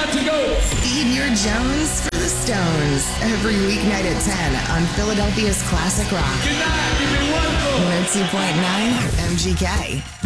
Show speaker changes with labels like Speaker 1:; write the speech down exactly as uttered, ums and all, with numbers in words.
Speaker 1: about to go.
Speaker 2: Feed your Jones for the Stones every weeknight at ten on Philadelphia's Classic Rock.
Speaker 1: Good night. Give me one more.
Speaker 2: one oh two point nine M G K.